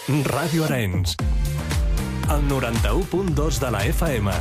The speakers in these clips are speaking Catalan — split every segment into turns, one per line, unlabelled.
Ràdio Arenys, el 91.2 de la FM.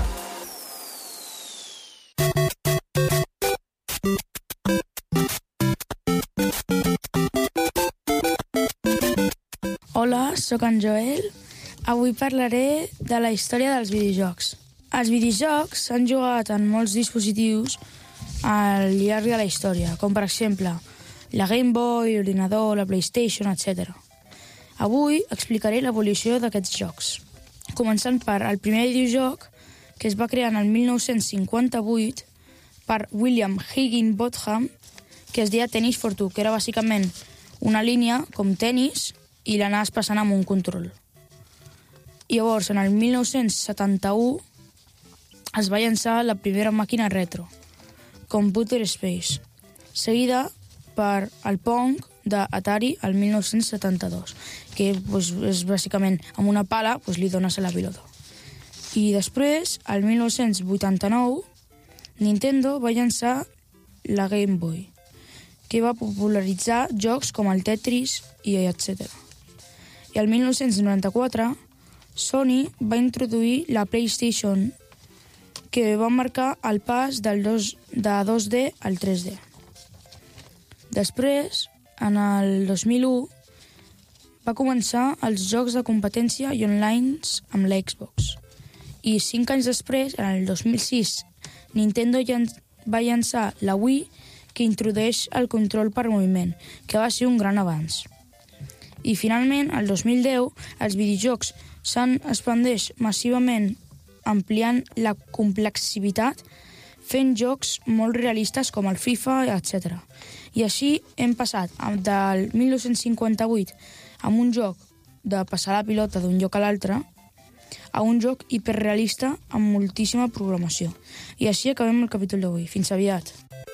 Hola, sóc en Joel. Avui parlaré de la història dels videojocs. Els videojocs s'han jugat en molts dispositius al llarg de la història, com per exemple la Game Boy, l'ordinador, la PlayStation, etc. Avui explicaré l'evolució d'aquests jocs, començant per el primer videojoc que es va crear en el 1958 per William Higginbotham, que es deia Tennis for Two, que era bàsicament una línia com tennis i l'anaves passant amb un control. I llavors, en el 1971, es va llançar la primera màquina retro, Computer Space, seguida per el Pong d'Atari el 1972, que és bàsicament amb una pala li dones a la pilota. I després, el 1989, Nintendo va llançar la Game Boy, que va popularitzar jocs com el Tetris i etc. I el 1994, Sony va introduir la PlayStation, que va marcar el pas de 2D al 3D. Després, en el 2001, va començar els jocs de competència i online amb l'Xbox. I 5 anys després, en el 2006, Nintendo va llançar la Wii, que introdueix el control per moviment, que va ser un gran avanç. I finalment, el 2010, els videojocs s'han expandeix massivament, ampliant la complexitat, fent jocs molt realistes com el FIFA, etc. I així hem passat del 1958 amb un joc de passar la pilota d'un lloc a l'altre a un joc hiperrealista amb moltíssima programació. I així acabem el capítol d'avui. Fins aviat.